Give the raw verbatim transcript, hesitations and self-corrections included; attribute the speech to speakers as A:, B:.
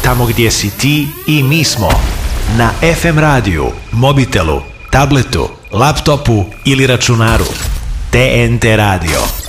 A: tamo gdje si ti i mi smo. Na ef em radiju, mobitelu, tabletu, laptopu ili računaru. T N T radio.